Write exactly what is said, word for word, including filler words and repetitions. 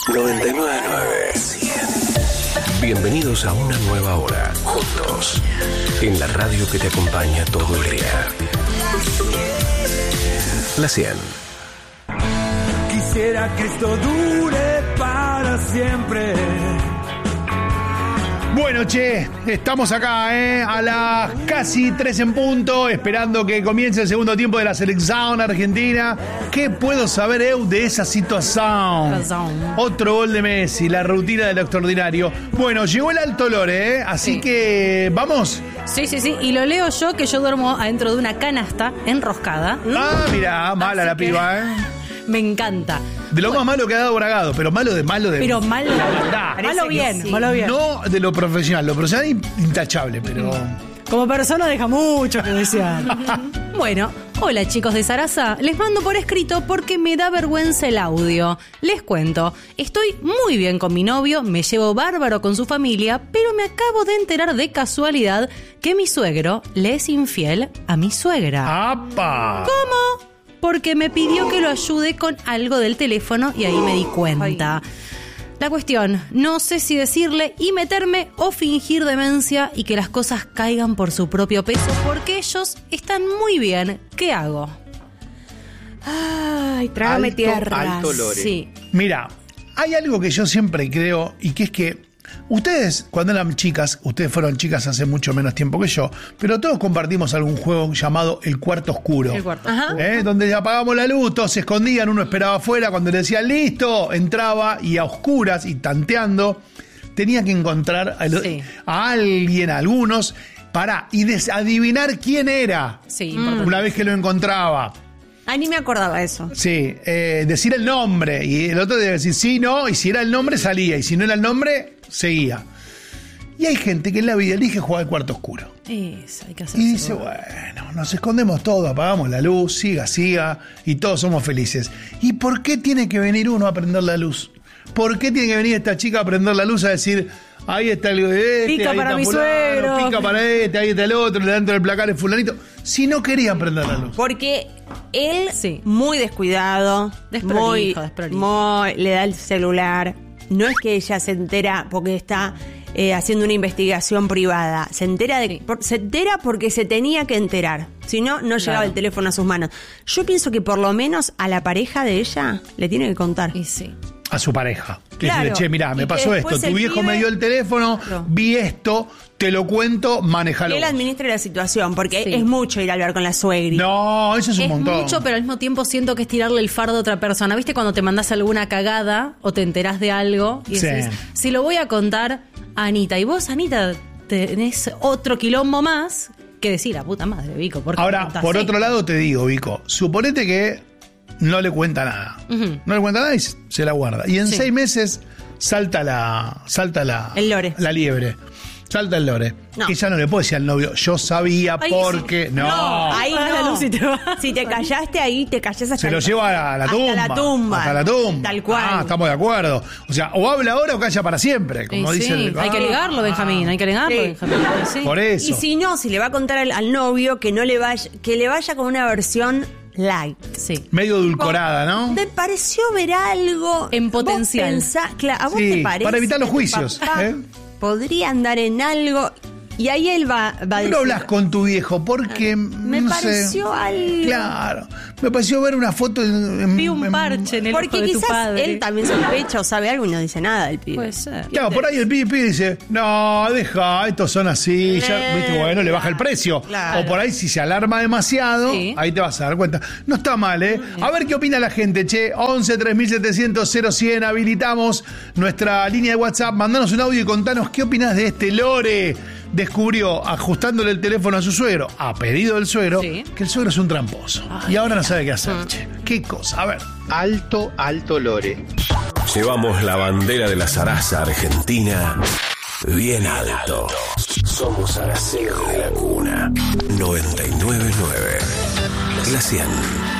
noventa y nueve punto nueve. Bienvenidos a una nueva hora, juntos, en la radio que te acompaña todo el día. La cien. Quisiera que esto dure para siempre. Bueno, che, estamos acá, ¿eh? A las casi tres en punto, esperando que comience el segundo tiempo de la selección argentina. ¿Qué puedo saber, Eu, de esa situación? Otro gol de Messi, la rutina de lo extraordinario. Bueno, llegó el Alto Lore, ¿eh? Así sí. que, ¿vamos? Sí, sí, sí, y lo leo yo, que yo duermo adentro de una canasta enroscada. Ah, mirá, mala Así la que... piba, ¿eh? Me encanta. De lo bueno. más malo que ha dado Bragado, pero malo de malo de... Pero malo, nah, malo bien, sí. malo bien. No de lo profesional, lo profesional intachable, pero... Como persona deja mucho que desear. Bueno, hola chicos de Sarasa, les mando por escrito porque me da vergüenza el audio. Les cuento, estoy muy bien con mi novio, me llevo bárbaro con su familia, pero me acabo de enterar de casualidad que mi suegro le es infiel a mi suegra. ¡Apa! ¿Cómo? Porque me pidió que lo ayude con algo del teléfono y ahí me di cuenta. Ay. La cuestión, no sé si decirle y meterme o fingir demencia y que las cosas caigan por su propio peso porque ellos están muy bien. ¿Qué hago? Ay, trágame alto, tierra. Alto Lore. Sí. Mira, hay algo que yo siempre creo y que es que ustedes, cuando eran chicas, ustedes fueron chicas hace mucho menos tiempo que yo, pero todos compartimos algún juego llamado El Cuarto Oscuro. El Cuarto Oscuro. ¿Eh? Donde apagábamos la luz, todos se escondían, uno esperaba afuera, cuando le decían listo, entraba y a oscuras y tanteando, tenía que encontrar a, sí. a alguien, a algunos, para y des- adivinar quién era. Sí, mm. Una vez que lo encontraba. Ay, ni me acordaba de eso. Sí, eh, decir el nombre y el otro debe decir sí, no, y si era el nombre salía, y si no era el nombre, seguía. Y hay gente que en la vida elige jugar al cuarto oscuro. Eso, hay que hacer. Y dice, bueno, nos escondemos todos, apagamos la luz, siga, siga, y todos somos felices. ¿Y por qué tiene que venir uno a prender la luz? ¿Por qué tiene que venir esta chica a prender la luz a decir, ahí está el de este, pica ahí para está mi fulano, suegro, pica para este, ahí está el otro, dentro del placar es fulanito? Si no querían prender la luz. Porque él, sí. muy descuidado, desprolijo, muy, desprolijo. muy, le da el celular. No es que ella se entera porque está eh, haciendo una investigación privada. Se entera de, sí. por, se entera porque se tenía que enterar. Si no, no llegaba claro. el teléfono a sus manos. Yo pienso que por lo menos a la pareja de ella le tiene que contar. Y sí. A su pareja. Que claro. decirle, che, mirá, me pasó esto, tu viejo pibe... me dio el teléfono, claro. vi esto, te lo cuento, manejalo. Que él administre la situación, porque sí. es mucho ir a hablar con la suegra. No, eso es un es montón. Es mucho, pero al mismo tiempo siento que es tirarle el fardo a otra persona. ¿Viste cuando te mandás alguna cagada o te enterás de algo? Y decís, sí. si lo voy a contar a Anita, y vos, Anita, tenés otro quilombo más que decir, la puta madre, Vico. ¿Por qué Ahora, por otro lado te digo, Vico, suponete que no le cuenta nada. Uh-huh. No le cuenta nada y se la guarda. Y en sí. seis meses salta la. salta la. El lore. La liebre. Salta el lore. No. Que ya no le puedo decir al novio, yo sabía Ay, porque. Sí. No. no. Ahí no. Si te, si te callaste ahí, te callás hasta Se lo lleva a la tumba. Hasta la tumba. Hasta la tumba. Tal cual. Ah, estamos de acuerdo. O sea, o habla ahora o calla para siempre. Como sí, dice sí. el. Hay ah, que ligarlo, Benjamín. Hay que ligarlo, sí. Benjamín. Sí. Por eso. Y si no, si le va a contar al, al novio que no le vaya, que le vaya con una versión light. Sí. Medio edulcorada, ¿no? ¿Te pareció ver algo? En potencial. ¿Vos pensá, claro, ¿a vos sí, te parece? Para evitar los juicios. ¿eh? Podría andar en algo. Y ahí él va, va a decir... No hablas con tu viejo porque... Me no pareció sé, algo... Claro. Me pareció ver una foto en... en Vi un parche en el porque ojo de tu quizás padre. Él también sospecha o sabe algo y no dice nada del pibe. Puede ser. Claro, por ahí el pibe dice, no, deja, estos son así, ya, ¿viste? Bueno, le baja el precio. Claro. O por ahí si se alarma demasiado, sí. ahí te vas a dar cuenta. No está mal, ¿eh? A ver qué opina la gente, che. once tres mil setecientos cero cien, habilitamos nuestra línea de WhatsApp. Mandanos un audio y contanos qué opinas de este lore. Descubrió, ajustándole el teléfono a su suegro, a pedido del suegro, sí. que el suegro es un tramposo. Ay, y ahora no sabe qué hacer, mm. che. Qué cosa, a ver. Alto, alto lore. Llevamos la bandera de la zaraza argentina bien alto. Somos Araceli de la Cuna. noventa y nueve punto nueve. La cien.